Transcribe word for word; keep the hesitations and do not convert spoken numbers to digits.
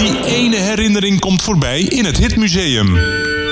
Die ene herinnering komt voorbij in het Hitmuseum.